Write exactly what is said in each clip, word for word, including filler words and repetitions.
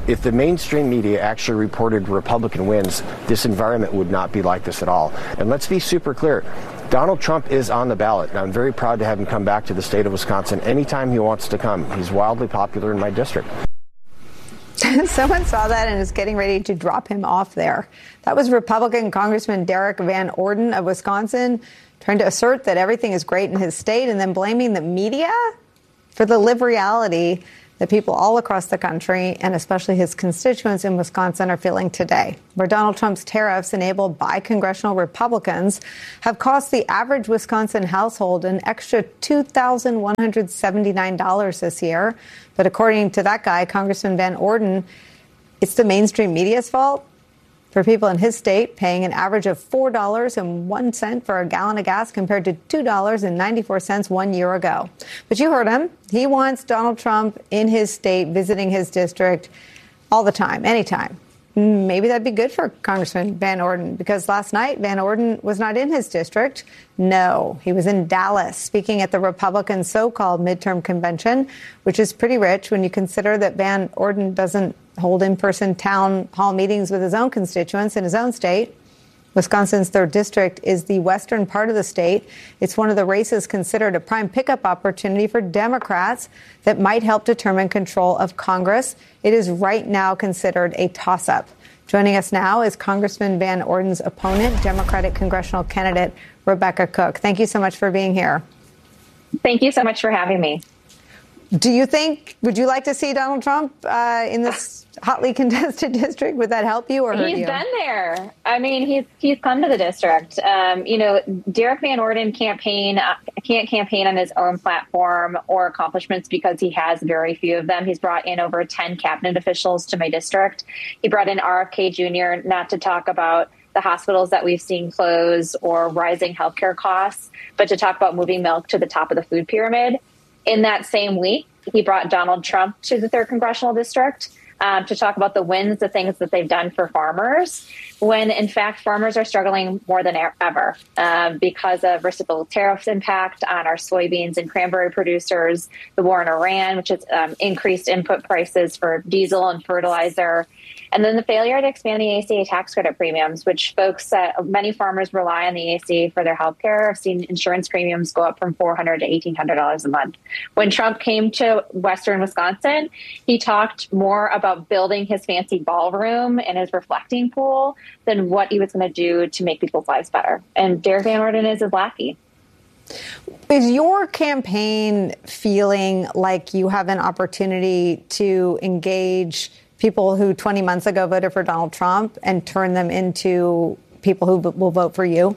if the mainstream media actually reported Republican wins, this environment would not be like this at all. And let's be super clear. Donald Trump is on the ballot, and I'm very proud to have him come back to the state of Wisconsin anytime he wants to come. He's wildly popular in my district. Someone saw that and is getting ready to drop him off there. That was Republican Congressman Derek Van Orden of Wisconsin trying to assert that everything is great in his state and then blaming the media for the live reality that people all across the country, and especially his constituents in Wisconsin, are feeling today, where Donald Trump's tariffs enabled by congressional Republicans have cost the average Wisconsin household an extra two thousand one hundred seventy-nine dollars this year. But according to that guy, Congressman Van Orden, it's the mainstream media's fault for people in his state paying an average of four dollars and one cent for a gallon of gas compared to two dollars and ninety-four cents one year ago. But you heard him. He wants Donald Trump in his state, visiting his district all the time, anytime. Maybe that'd be good for Congressman Van Orden, because last night Van Orden was not in his district. No, he was in Dallas speaking at the Republican so-called midterm convention, which is pretty rich when you consider that Van Orden doesn't hold in-person town hall meetings with his own constituents in his own state. Wisconsin's third district is the western part of the state. It's one of the races considered a prime pickup opportunity for Democrats that might help determine control of Congress. It is right now considered a toss-up. Joining us now is Congressman Van Orden's opponent, Democratic congressional candidate Rebecca Cook. Thank you so much for being here. Thank you so much for having me. Do you think, would you like to see Donald Trump uh, in this hotly contested district? Would that help you or hurt he's you? He's been there. I mean, he's he's come to the district. Um, you know, Derek Van Orden campaign uh, can't campaign on his own platform or accomplishments because he has very few of them. He's brought in over ten cabinet officials to my district. He brought in R F K Junior, not to talk about the hospitals that we've seen close or rising healthcare costs, but to talk about moving milk to the top of the food pyramid. In that same week, he brought Donald Trump to the third congressional district um, to talk about the wins, the things that they've done for farmers, when, in fact, farmers are struggling more than ever um, because of reciprocal tariffs impact on our soybeans and cranberry producers, the war in Iran, which has um, increased input prices for diesel and fertilizer, and then the failure to expand the A C A tax credit premiums, which folks, uh, many farmers rely on the A C A for their health care. I've seen insurance premiums go up from four hundred dollars to eighteen hundred dollars a month. When Trump came to Western Wisconsin, he talked more about building his fancy ballroom and his reflecting pool than what he was going to do to make people's lives better. And Derek Van Orden is his lackey. Is your campaign feeling like you have an opportunity to engage people who twenty months ago voted for Donald Trump and turn them into people who will vote for you?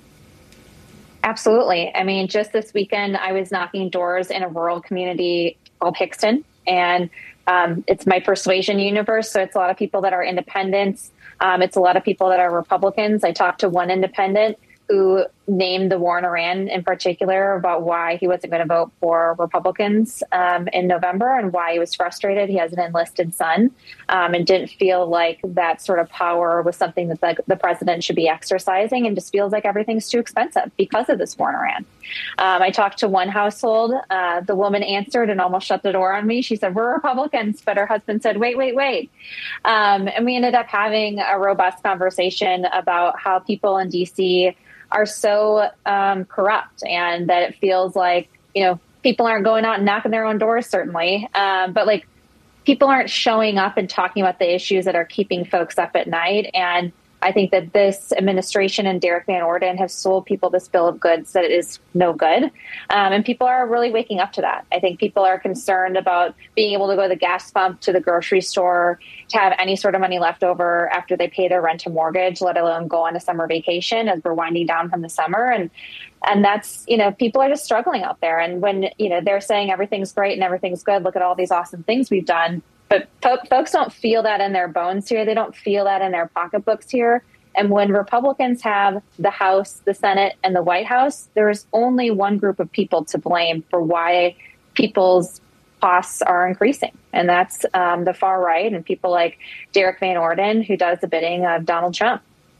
Absolutely. I mean, just this weekend, I was knocking doors in a rural community called Hickston, and um, it's my persuasion universe. So it's a lot of people that are independents. Um, it's a lot of people that are Republicans. I talked to one independent who named the war in Iran in particular about why he wasn't going to vote for Republicans um, in November and why he was frustrated. He has an enlisted son um, and didn't feel like that sort of power was something that the, the president should be exercising, and just feels like everything's too expensive because of this war in Iran. Um, I talked to one household. Uh, the woman answered and almost shut the door on me. She said, "We're Republicans," but her husband said, wait, wait, wait. Um, and we ended up having a robust conversation about how people in D C are so um, corrupt, and that it feels like, you know, people aren't going out and knocking their own doors, certainly. Um, but like people aren't showing up and talking about the issues that are keeping folks up at night. And I think that this administration and Derek Van Orden have sold people this bill of goods that is no good. Um, and people are really waking up to that. I think people are concerned about being able to go to the gas pump, to the grocery store, to have any sort of money left over after they pay their rent and mortgage, let alone go on a summer vacation as we're winding down from the summer. And and that's, you know, people are just struggling out there. And when, you know, they're saying everything's great and everything's good, look at all these awesome things we've done. But po- folks don't feel that in their bones here. They don't feel that in their pocketbooks here. And when Republicans have the House, the Senate, and the White House, there is only one group of people to blame for why people's costs are increasing. And that's um, the far right and people like Derek Van Orden, who does the bidding of Donald Trump.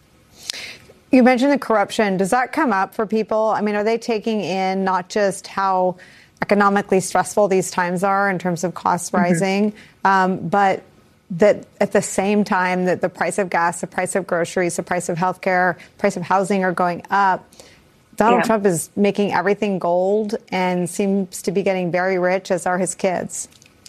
You mentioned the corruption. Does that come up for people? I mean, are they taking in not just how economically stressful these times are in terms of costs rising, mm-hmm. um, but that at the same time that the price of gas, the price of groceries, the price of healthcare, price of housing are going up, Donald yeah. Trump is making everything gold and seems to be getting very rich, as are his kids.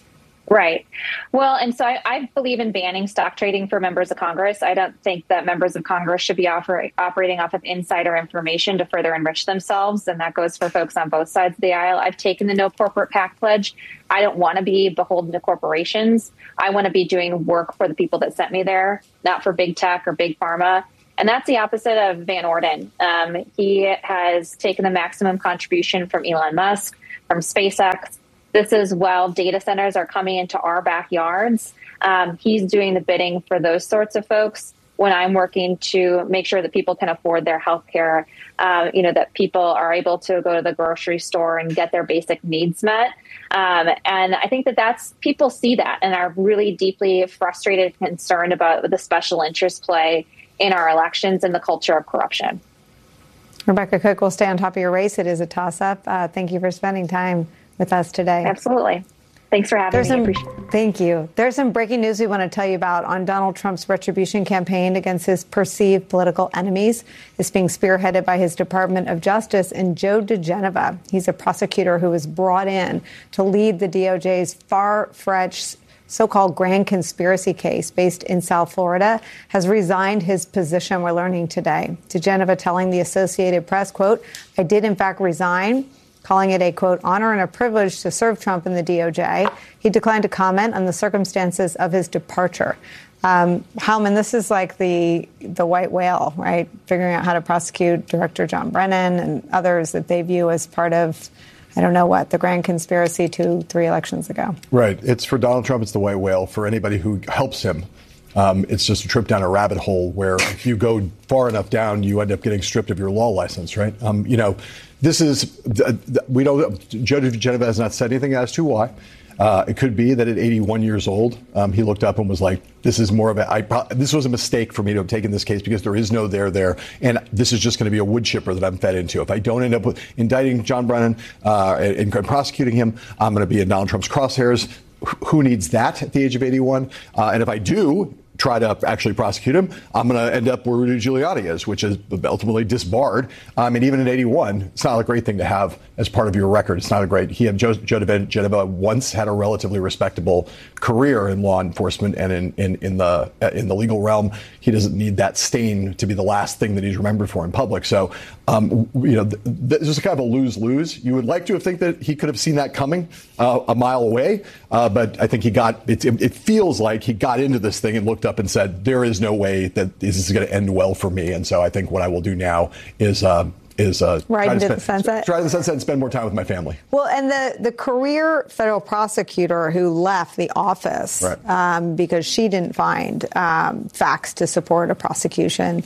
Right. Well, and so I, I believe in banning stock trading for members of Congress. I don't think that members of Congress should be offer, operating off of insider information to further enrich themselves. And that goes for folks on both sides of the aisle. I've taken the No Corporate PAC pledge. I don't want to be beholden to corporations. I want to be doing work for the people that sent me there, not for big tech or big pharma. And that's the opposite of Van Orden. Um, he has taken the maximum contribution from Elon Musk, from SpaceX. This is while data centers are coming into our backyards. Um, he's doing the bidding for those sorts of folks when I'm working to make sure that people can afford their health care, uh, you know, that people are able to go to the grocery store and get their basic needs met. Um, and I think that that's people see that and are really deeply frustrated and concerned about the special interest play in our elections and the culture of corruption. Rebecca Cook will stay on top of your race. It is a toss-up. Uh, thank you for spending time with us today. Absolutely. Thanks for having There's me. Some, Appreciate it. Thank you. There's some breaking news we want to tell you about on Donald Trump's retribution campaign against his perceived political enemies. It's being spearheaded by his Department of Justice and Joe diGenova. He's a prosecutor who was brought in to lead the D O J's far-fetched so-called grand conspiracy case based in South Florida, has resigned his position, we're learning today. diGenova telling the Associated Press, quote, "I did in fact resign," calling it a, quote, "honor and a privilege to serve Trump in the D O J. He declined to comment on the circumstances of his departure. Um, Howman, this is like the the white whale, right? Figuring out how to prosecute Director John Brennan and others that they view as part of, I don't know what, the grand conspiracy two, three elections ago. Right. It's for Donald Trump, it's the white whale. For anybody who helps him, um, it's just a trip down a rabbit hole where if you go far enough down, you end up getting stripped of your law license, right? Um, you know, this is, we don't, Joe diGenova has not said anything as to why. Uh, it could be that at eighty-one years old, um, he looked up and was like, this is more of a, I, this was a mistake for me to have taken this case because there is no there there. And this is just going to be a wood chipper that I'm fed into. If I don't end up with indicting John Brennan uh, and, and prosecuting him, I'm going to be in Donald Trump's crosshairs. Who needs that at the age of eighty-one? Uh, and if I do try to actually prosecute him, I'm going to end up where Rudy Giuliani is, which is ultimately disbarred. Um, and even at eighty-one, it's not a great thing to have as part of your record. It's not a great. He had Joe, Joe diGenova once had a relatively respectable career in law enforcement and in, in, in the in the legal realm. He doesn't need that stain to be the last thing that he's remembered for in public. So, um, you know, th- th- this is kind of a lose-lose. You would like to have think that he could have seen that coming uh, a mile away, uh, but I think he got. It, it feels like he got into this thing and looked up and said, there is no way that this is going to end well for me. And so I think what I will do now is uh, is uh, right try, into to spend, the sunset. try to the sunset and spend more time with my family. Well, and the, the career federal prosecutor who left the office right. um, because she didn't find um, facts to support a prosecution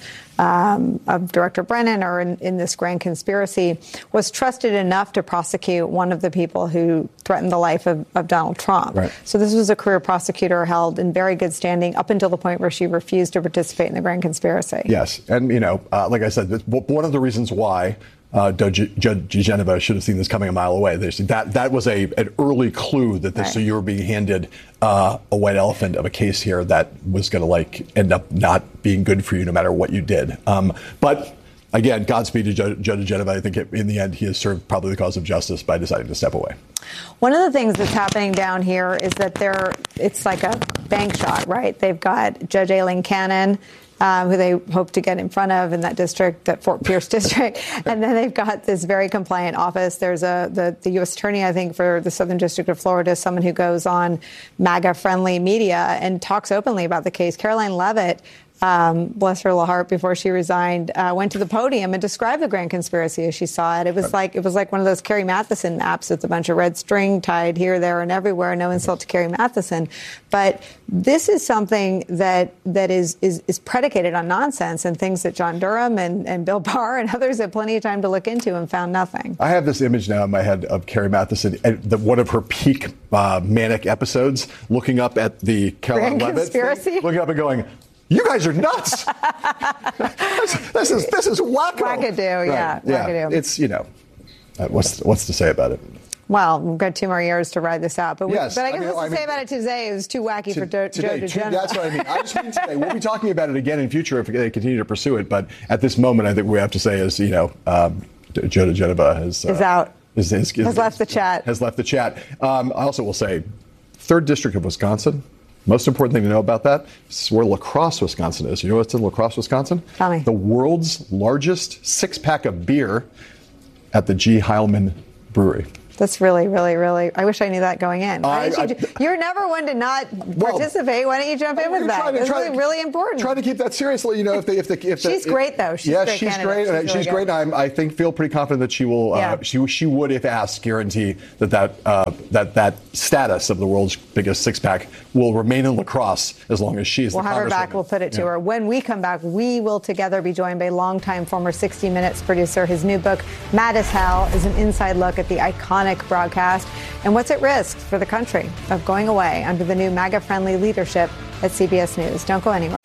um, of Director Brennan or in, in this grand conspiracy was trusted enough to prosecute one of the people who threatened the life of, of Donald Trump. Right. So this was a career prosecutor held in very good standing up until the point where she refused to participate in the grand conspiracy. Yes. And, you know, uh, like I said, one of the reasons why Uh, Judge diGenova should have seen this coming a mile away. There's, that that was a an early clue that this, right. so you were being handed uh, a white elephant of a case here that was going to like end up not being good for you no matter what you did. Um, but again, Godspeed to Judge diGenova. I think it, in the end he has served probably the cause of justice by deciding to step away. One of the things that's happening down here is that they're it's like a bank shot, right? They've got Judge Aileen Cannon, Um, who they hope to get in front of in that district, that Fort Pierce district. And then they've got this very compliant office. There's a the, the U S attorney, I think, for the Southern District of Florida, someone who goes on MAGA-friendly media and talks openly about the case. Caroline Leavitt, um, bless her little heart, before she resigned, uh, went to the podium and described the grand conspiracy as she saw it. It was like it was like one of those Carrie Mathison maps with a bunch of red string tied here, there, and everywhere. No insult to Carrie Mathison, but this is something that that is is, is predicated on nonsense and things that John Durham and, and Bill Barr and others had plenty of time to look into and found nothing. I have this image now in my head of Carrie Mathison at the, one of her peak uh, manic episodes, looking up at the Caroline Leavitt thing, looking up and going, you guys are nuts. this, this is this is wacko. Wackadoo, right. yeah. yeah. Wackadoo. It's, you know, uh, what's what's to say about it? Well, we've got two more years to ride this out. But, we, yes, but I guess I mean, what's I to say mean, about it today? It was too wacky to, for Do- today, Joe DeGenova. That's what I mean. I just mean today. We'll be talking about it again in future if they continue to pursue it. But at this moment, I think we have to say is, you know, um, Joe DeGenova has, uh, is out. Is, is, is, has left the chat. Has left the chat. Um, I also will say, third District of Wisconsin. Most important thing to know about that is where La Crosse, Wisconsin is. You know what's in La Crosse, Wisconsin? Tell me. The world's largest six-pack of beer at the G. Heilman Brewery. That's really, really, really. I wish I knew that going in. Why I, didn't you, I, you're never one to not well, participate. Why don't you jump in with that? It's really, really important. Trying to keep that seriously. You know, if they, if they, if she's the, great though. She's yeah, great she's candidate. great. She's, and really she's good. great. And I'm, I think feel pretty confident that she will. Yeah. Uh, she she would, if asked, guarantee that that uh, that that status of the world's biggest six pack will remain in La Crosse as long as she's. We'll the have her back. We'll put it to yeah. her. When we come back, we will together be joined by longtime former sixty minutes producer. His new book, Mad as Hell, is an inside look at the iconic broadcast and what's at risk for the country of going away under the new MAGA-friendly leadership at C B S News. Don't go anywhere.